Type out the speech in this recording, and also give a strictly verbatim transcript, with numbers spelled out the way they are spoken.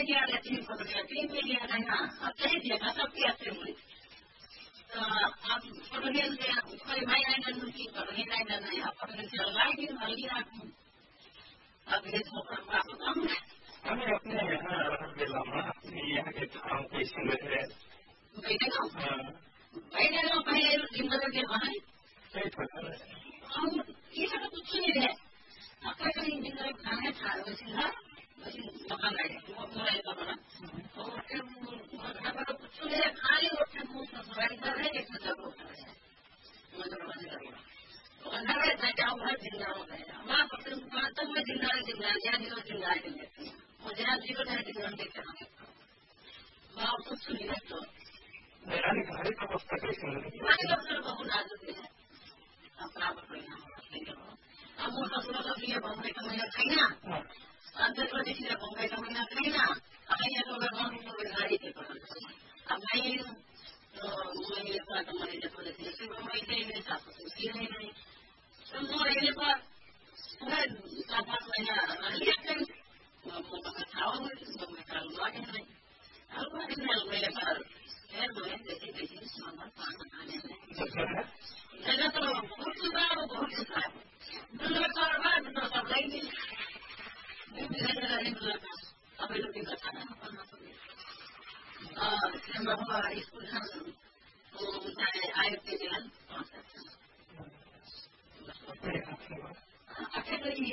media ने तीन पकड़ लिया, तीन मीडिया कहना अब सही दिया सब किया थे मुझे तो अब पकड़ने से कोई भाई नहीं करने की पकड़ने नहीं करना है पकड़ने से लगाई की माली रखूं अब ये तो बात कम है हमें अपने यहाँ अल्हम्दुलिल्लाह अपने यहाँ के काम को संगत है बैठे ना बैठे ना पहले जिंदगी के बाहर सही पता है हम ये सब कुछ नहीं है अपने कहीं जिंदगी खाने खा रहे हैं वैसे मकान है वो पूरा एक बना और फिर मतलब कुछ नहीं खाली और फिर मुंह से सवारी कर रहे हैं एक सब होता है मतलब वैसे और नरे से जाओ घर जिंदा हो गया मां पर बात तो मैं जिंदा जिंदा या जिंदा जिंदा है मुझे आज जीवन है जिंदा देखते हैं मां कुछ नहीं है तो मेरा घर का पुस्तक है मां का सर बहुत नाजुक है अपना परिणाम अब वो ससुर का भी बम्बई का महीना खाना आंध्र प्रदेश में बम्बई का महीना खाना आया तो भगवान को गाड़ी के पकड़ अब मैं तो मैं ये बात हमारे जब देखते हैं बम्बई से मेरे साथ कुछ नहीं नहीं तो वो रहने पर पूरा सात आठ महीना लिया कर वो पकड़ खाओ बम्बई का हुआ नहीं अब वो नहीं मेरे पर यार वो देखिए देखिए सामान पाना खाने में जगह तो बहुत सुधार बहुत सुधार दूसरा कारोबार तो सब नहीं अभी लोग दिखाता है और हमारा स्कूल तो चाहे आए थे अच्छा तो